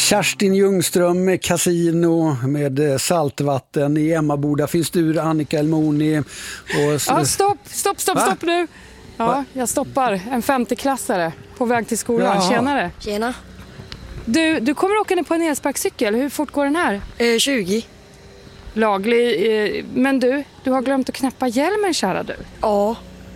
Kerstin Ljungström, kasino med saltvatten i Emmaboda. Finns du, Annika Elmoni? Ja, stopp nu. Ja, jag stoppar en 50-klassare på väg till skolan. Jaha. Tjenare. Tjena. Du kommer åka ner på en elsparkcykel. Hur fort går den här? 20. Laglig. Men du har glömt att knäppa hjälmen, kära du. Ja.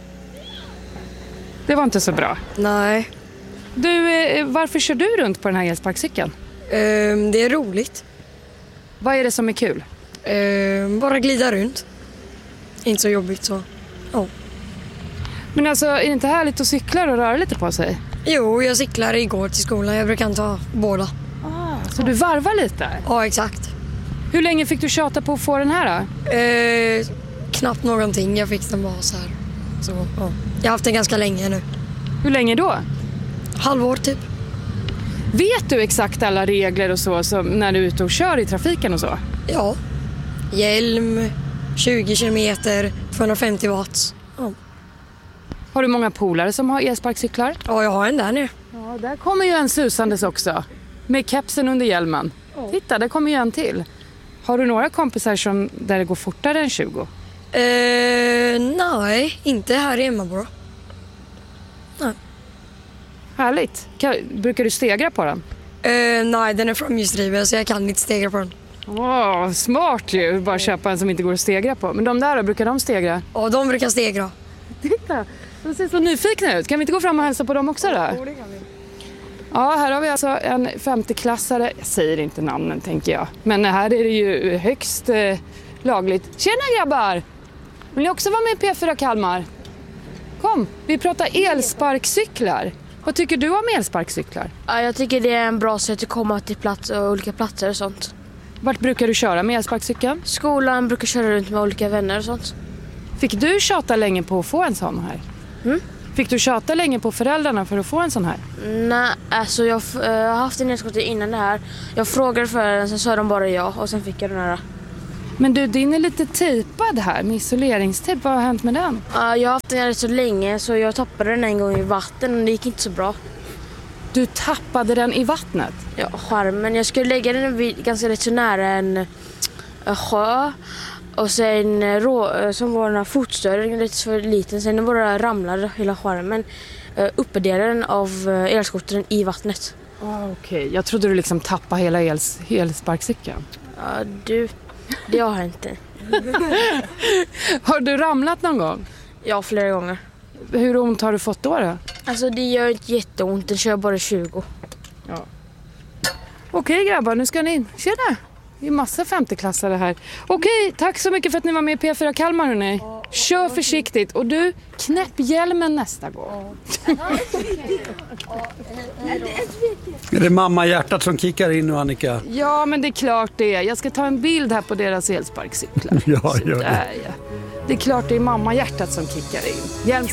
Det var inte så bra. Nej. Du, varför kör du runt på den här elsparkcykeln? Det är roligt. Vad är det som är kul? Bara glida runt. Inte så jobbigt så. Ja. Men alltså, är det inte härligt att cykla och röra lite på sig? Jo, jag cyklade igår till skolan. Jag brukar ta båda. Så du varvar lite? Ja, exakt. Hur länge fick du tjata på att få den här då? Knappt någonting. Jag fick den bara så här. Så, ja. Jag har haft den ganska länge nu. Hur länge då? Halvår typ. Vet du exakt alla regler och så som när du är ute och kör i trafiken och så? Ja. Hjälm, 20 kilometer, 250 watts. Ja. Har du många polare som har elsparkcyklar? Ja, jag har en där nu. Ja, där kommer ju en susandes också. Med kepsen under hjälmen. Titta, där kommer ju en till. Har du några kompisar som där det går fortare än 20? Nej, inte här i Emmaboda. Nej. Härligt. Brukar du stegra på den? Nej, den är framhjulsdriven så jag kan inte stegra på den. Smart ju. Bara köpa en som inte går att stegra på. Men de där då, brukar de stegra? Ja, de brukar stegra. Titta, de ser så nyfikna ut. Kan vi inte gå fram och hälsa på dem också där? Ja, det kan vi. Ja, här har vi alltså en 50-klassare. Jag säger inte namnen, tänker jag. Men här är det ju högst lagligt. Tjena grabbar! Vill ni också vara med i P4 Kalmar? Kom, vi pratar elsparkcyklar. Vad tycker du om elsparkcyklar? Ja, jag tycker det är en bra sätt att komma till olika platser och sånt. Vart brukar du köra med elsparkcykeln? Skolan brukar köra runt med olika vänner och sånt. Fick du tjata länge på att få en sån här? Fick du tjata länge på föräldrarna för att få en sån här? Nej, alltså jag har haft en elskoter innan det här. Jag frågade för den, sen sa de bara ja och sen fick jag den här. Men du, din är lite tejpad här med isoleringstejp. Vad har hänt med den? Ja, jag har haft den här så länge så jag tappade den en gång i vatten och det gick inte så bra. Du tappade den i vattnet? Ja, skärmen. Jag skulle lägga den ganska rätt så nära en sjö. Och sen som var den här fotstöden lite för liten. Sen bara ramlade hela skärmen. Uppedelen av elskotern i vattnet. Okej. Jag trodde du liksom tappade hela elsparkcykeln. Ja, det har hänt. Har du ramlat någon gång? Ja, flera gånger. Hur ont har du fått då? Alltså det gör inte jätteont, den kör bara 20. Ja. Okej grabbar, nu ska ni in. Tjena! Det är massa 50-klassare här. Okej, tack så mycket för att ni var med i P4 Kalmar, hörni. Kör försiktigt. Och du, knäpp hjälmen nästa gång. Är det mamma hjärtat som kickar in nu, Annika? Ja, men det är klart det är. Jag ska ta en bild här på deras elsparkcyklar. Ja, gör det. Det är klart det är mamma hjärtat som kickar in.